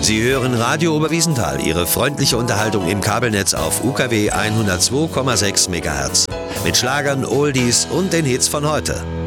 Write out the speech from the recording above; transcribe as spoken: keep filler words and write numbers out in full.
Sie hören Radio Oberwiesenthal, Ihre freundliche Unterhaltung im Kabelnetz auf U K W hundertzwei Komma sechs Megahertz. Mit Schlagern, Oldies und den Hits von heute.